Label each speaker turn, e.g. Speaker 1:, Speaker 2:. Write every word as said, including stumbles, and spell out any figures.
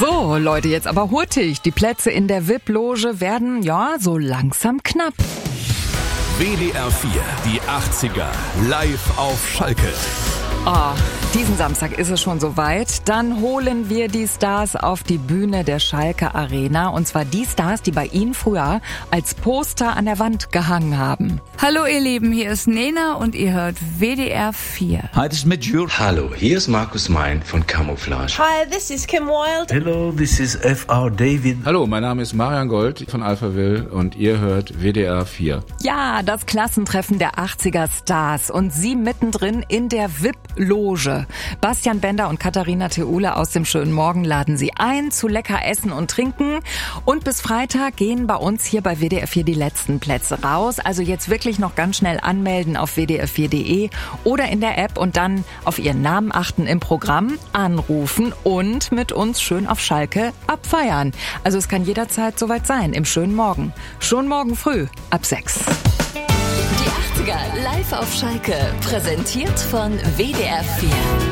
Speaker 1: So, Leute, jetzt aber hurtig. Die Plätze in der V I P-Loge werden, ja, so langsam knapp.
Speaker 2: W D R vier, die achtziger, live auf Schalke.
Speaker 1: Oh, diesen Samstag ist es schon soweit. Dann holen wir die Stars auf die Bühne der Schalke Arena. Und zwar die Stars, die bei Ihnen früher als Poster an der Wand gehangen haben.
Speaker 3: Hallo ihr Lieben, hier ist Nena und ihr hört W D R vier.
Speaker 4: Hi, this is mit Jules.
Speaker 5: Hallo, hier ist Markus Mein von Camouflage.
Speaker 6: Hi, this is Kim Wilde.
Speaker 7: Hello, this is F R David.
Speaker 8: Hallo, mein Name ist Marian Gold von Alphaville und ihr hört W D R vier.
Speaker 1: Ja, das Klassentreffen der achtziger Stars und Sie mittendrin in der V I P-Loge. Bastian Bender und Katharina Theule aus dem schönen Morgen laden Sie ein zu lecker Essen und Trinken. Und bis Freitag gehen bei uns hier bei W D R vier die letzten Plätze raus. Also jetzt wirklich noch ganz schnell anmelden auf w d r vier punkt d e oder in der App und dann auf Ihren Namen achten im Programm, anrufen und mit uns schön auf Schalke abfeiern. Also es kann jederzeit soweit sein, im schönen Morgen. Schon morgen früh ab sechs.
Speaker 9: Die achtziger live auf Schalke, präsentiert von W D R vier.